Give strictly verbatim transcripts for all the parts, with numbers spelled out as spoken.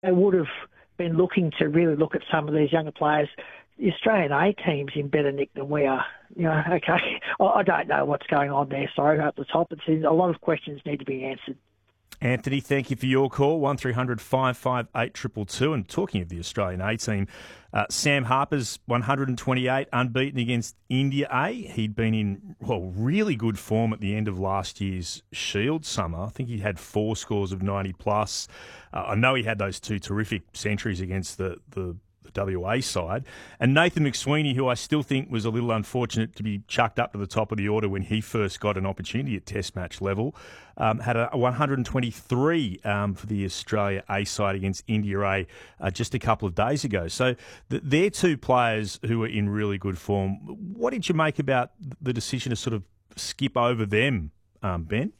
they would have been looking to really look at some of these younger players. The Australian A team's in better nick than we are. You know, okay, I don't know what's going on there. Sorry, at the top, it's a lot of questions need to be answered. Anthony, thank you for your call, one three hundred five five eight two two two. And talking of the Australian A team, uh, Sam Harper's one hundred twenty-eight unbeaten against India A. He'd been in, well, really good form at the end of last year's Shield summer. I think he had four scores of ninety plus. Uh, I know he had those two terrific centuries against the, the the W A side. And Nathan McSweeney, who I still think was a little unfortunate to be chucked up to the top of the order when he first got an opportunity at Test match level, um, had a one hundred twenty-three um, for the Australia A side against India A uh, just a couple of days ago. So th- they're two players who are in really good form. What did you make about the decision to sort of skip over them, um, Ben?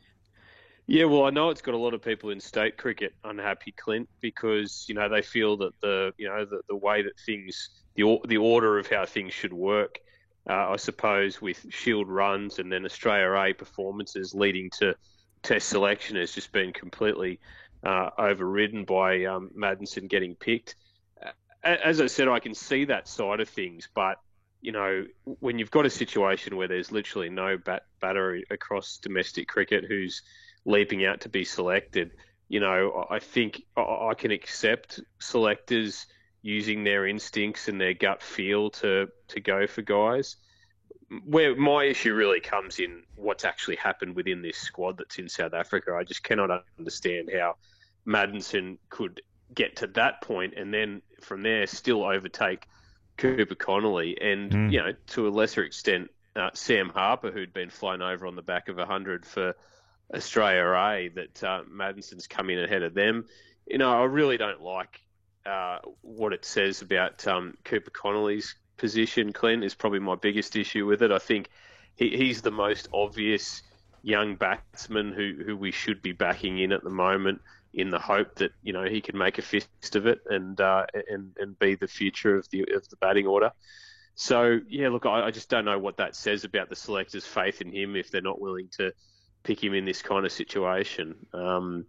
Yeah, well, I know it's got a lot of people in state cricket unhappy, Clint, because you know they feel that the you know the, the way that things, the the order of how things should work, uh, I suppose, with Shield runs and then Australia A performances leading to Test selection has just been completely uh, overridden by um, Maddinson getting picked. As I said, I can see that side of things, but you know when you've got a situation where there's literally no bat batter across domestic cricket who's leaping out to be selected, you know, I think I can accept selectors using their instincts and their gut feel to, to go for guys. Where my issue really comes in what's actually happened within this squad that's in South Africa. I just cannot understand how Maddinson could get to that point and then from there still overtake Cooper Connolly and, mm. you know, to a lesser extent, uh, Sam Harper, who'd been flown over on the back of a hundred for Australia A, that uh, Maddinson's come in ahead of them. You know, I really don't like uh, what it says about um, Cooper Connolly's position. Clint is probably my biggest issue with it. I think he, he's the most obvious young batsman who, who we should be backing in at the moment in the hope that, you know, he can make a fist of it and uh, and and be the future of the of the batting order. So, yeah, look, I, I just don't know what that says about the selectors' faith in him if they're not willing to pick him in this kind of situation. Um,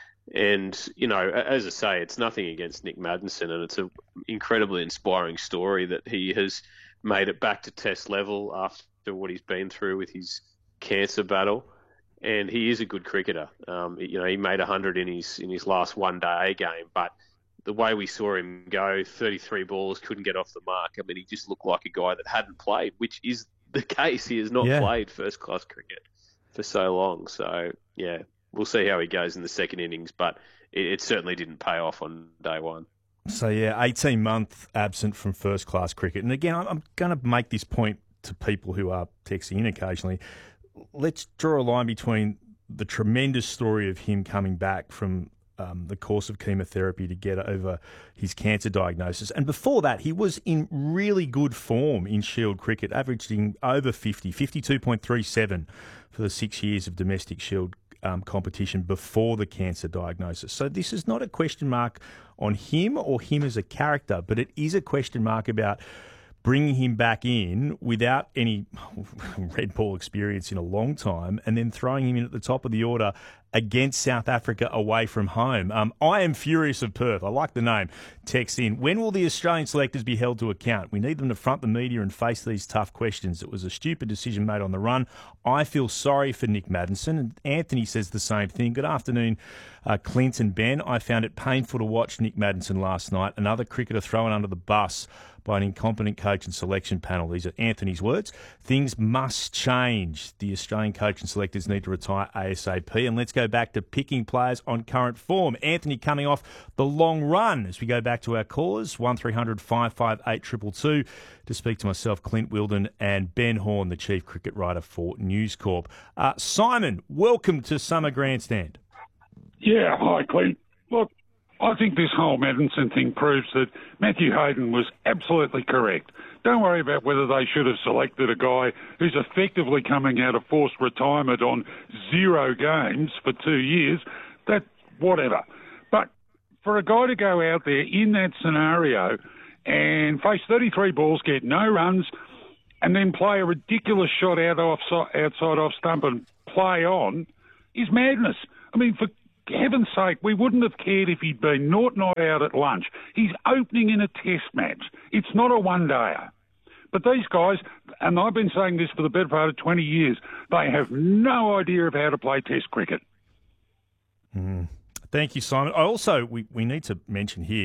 and, you know, as I say, it's nothing against Nick Maddinson, and it's an incredibly inspiring story that he has made it back to Test level after what he's been through with his cancer battle. And he is a good cricketer. Um, you know, he made one hundred in his in his last one-day game, but the way we saw him go, thirty-three balls, couldn't get off the mark. I mean, he just looked like a guy that hadn't played, which is the case. He has not yeah. played first-class cricket for so long. So, yeah, we'll see how he goes in the second innings, but it, it certainly didn't pay off on day one. So, yeah, eighteen-month absent from first-class cricket. And, again, I'm going to make this point to people who are texting in occasionally. Let's draw a line between the tremendous story of him coming back from um, the course of chemotherapy to get over his cancer diagnosis. And before that, he was in really good form in Shield cricket, averaging over fifty, fifty-two point three seven for the six years of domestic Shield um, competition before the cancer diagnosis. So this is not a question mark on him or him as a character, but it is a question mark about bringing him back in without any red ball experience in a long time and then throwing him in at the top of the order against South Africa away from home. Um, I am furious of Perth. I like the name. Text in. When will the Australian selectors be held to account? We need them to front the media and face these tough questions. It was a stupid decision made on the run. I feel sorry for Nick Maddinson. And Anthony says the same thing. Good afternoon, uh, Clint and Ben. I found it painful to watch Nick Maddinson last night. Another cricketer thrown under the bus by an incompetent coach and selection panel. These are Anthony's words. Things must change. The Australian coach and selectors need to retire ASAP. And let's go back to picking players on current form. Anthony coming off the long run as we go back to our callers, one three hundred five five eight two two two, to speak to myself, Clint Wilden, and Ben Horn, the chief cricket writer for News Corp. Uh, Simon, welcome to Summer Grandstand. Yeah, hi, Clint. Look, I think this whole Maddinson thing proves that Matthew Hayden was absolutely correct. Don't worry about whether they should have selected a guy who's effectively coming out of forced retirement on zero games for two years. That, whatever. But for a guy to go out there in that scenario and face thirty-three balls, get no runs, and then play a ridiculous shot out off, outside off stump and play on is madness. I mean, for heaven's sake, we wouldn't have cared if he'd been naught not out at lunch. He's opening in a test match. It's not a one-dayer. But these guys, and I've been saying this for the better part of twenty years, they have no idea of how to play test cricket. Mm. Thank you, Simon. I also, we, we need to mention here,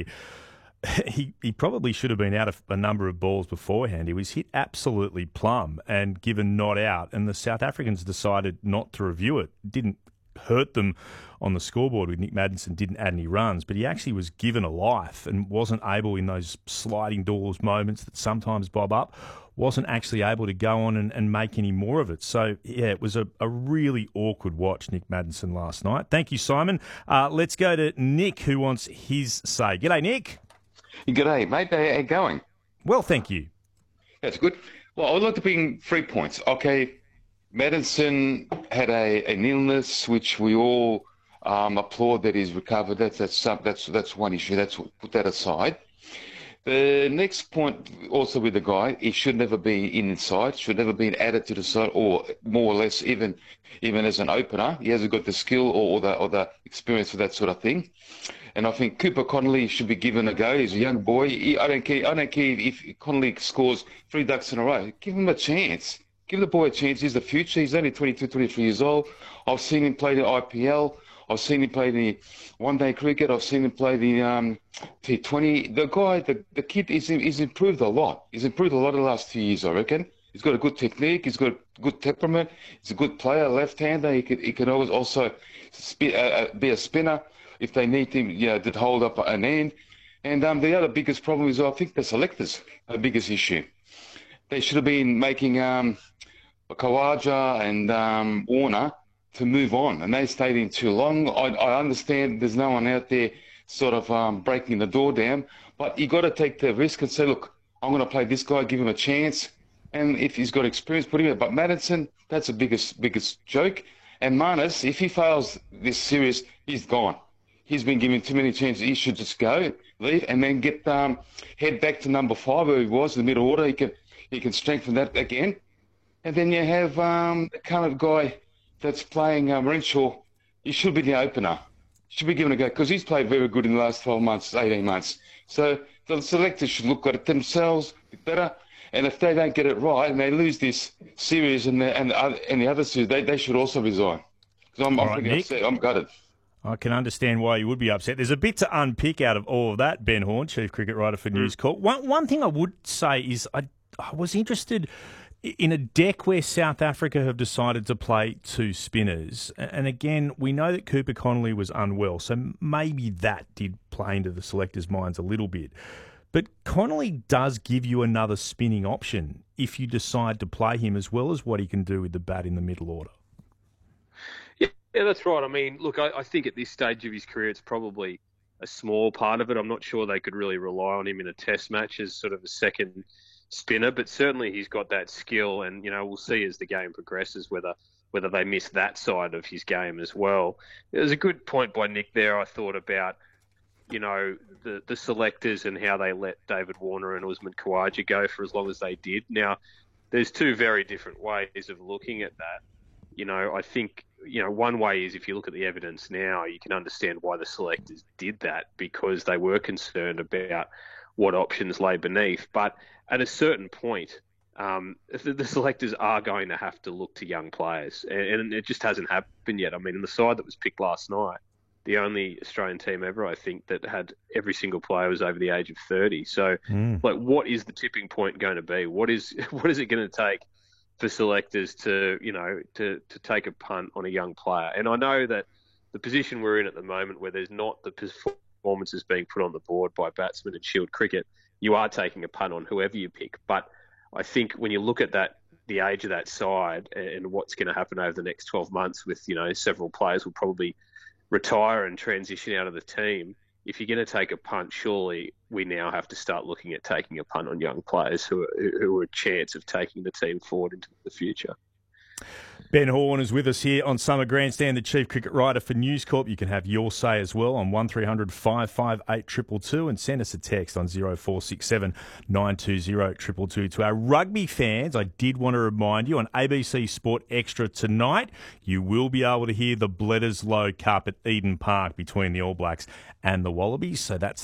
he, he probably should have been out of a number of balls beforehand. He was hit absolutely plumb and given not out, and the South Africans decided not to review it. It didn't hurt them on the scoreboard with Nick Maddinson, didn't add any runs, but he actually was given a life and wasn't able, in those sliding doors moments that sometimes bob up, wasn't actually able to go on and, and make any more of it. So, yeah, it was a, a really awkward watch, Nick Maddinson, last night. Thank you, Simon. Uh, let's go to Nick, who wants his say. G'day, Nick. G'day, mate. How are you going? Well, thank you. That's good. Well, I would like to bring three points. Okay, Maddinson had a, an illness, which we all um, applaud that he's recovered. That's that's that's that's one issue. That's put that aside. The next point, also with the guy, he should never be inside. Should never been added to the side, or more or less even even as an opener. He hasn't got the skill or, or the or the experience for that sort of thing. And I think Cooper Connolly should be given a go. He's a young boy. He, I don't care. I don't care if Connolly scores three ducks in a row. Give him a chance. Give the boy a chance. He's the future. He's only twenty-two, twenty-three years old. I've seen him play the I P L. I've seen him play the one-day cricket. I've seen him play the um, T twenty. The guy, the, the kid, he's, he's improved a lot. He's improved a lot in the last few years, I reckon. He's got a good technique. He's got a good temperament. He's a good player, left-hander. He can, he can always also sp- uh, be a spinner if they need him, you know, to hold up an end. And um, the other biggest problem is, I think, the selectors are the biggest issue. They should have been making um, Khawaja and um, Warner to move on, and they stayed in too long. I, I understand there's no one out there sort of um, breaking the door down, but you got to take the risk and say, look, I'm going to play this guy, give him a chance, and if he's got experience, put him in. But Maddinson, that's the biggest biggest joke. And Marnus, if he fails this series, he's gone. He's been given too many chances. He should just go, leave, and then get um, head back to number five where he was in the middle order. He can he can strengthen that again, and then you have um, the kind of guy that's playing um, Renshaw. He should be the opener. Should be given a go because he's played very good in the last twelve months, eighteen months. So the selectors should look at it themselves a bit better. And if they don't get it right and they lose this series and the and the other, and the other series, they, they should also resign. Because I'm, I'm right, pretty Nick. upset. I'm gutted. I can understand why you would be upset. There's a bit to unpick out of all of that, Ben Horn, Chief Cricket Writer for News Corp. One, one thing I would say is I, I was interested in a deck where South Africa have decided to play two spinners. And again, we know that Cooper Connolly was unwell, so maybe that did play into the selectors' minds a little bit. But Connolly does give you another spinning option if you decide to play him, as well as what he can do with the bat in the middle order. Yeah, yeah that's right. I mean, look, I, I think at this stage of his career, it's probably a small part of it. I'm not sure they could really rely on him in a test match as sort of a second spinner, but certainly he's got that skill, and you know we'll see as the game progresses whether whether they miss that side of his game as well. There's a good point by Nick there, I thought, about you know the the selectors and how they let David Warner and Usman Khawaja go for as long as they did. Now, there's two very different ways of looking at that. You know, I think you know one way is if you look at the evidence now, you can understand why the selectors did that because they were concerned about what options lay beneath. But at a certain point, um, the, the selectors are going to have to look to young players, and, and it just hasn't happened yet. I mean, in the side that was picked last night, the only Australian team ever, I think, that had every single player was over the age of thirty. So, mm. like, what is the tipping point going to be? What is what is it going to take for selectors to, you know, to, to take a punt on a young player? And I know that the position we're in at the moment, where there's not the performances being put on the board by batsmen in Shield cricket, you are taking a punt on whoever you pick. But I think when you look at that, the age of that side and what's going to happen over the next twelve months with, you know, several players will probably retire and transition out of the team. If you're going to take a punt, surely we now have to start looking at taking a punt on young players who are, who are a chance of taking the team forward into the future. Ben Horn is with us here on Summer Grandstand, the chief cricket writer for News Corp. You can have your say as well on one three hundred five five eight two two two and send us a text on zero four six seven nine two zero two two two. To our rugby fans, I did want to remind you on A B C Sport Extra tonight, you will be able to hear the Bledisloe Cup at Eden Park between the All Blacks and the Wallabies. So that's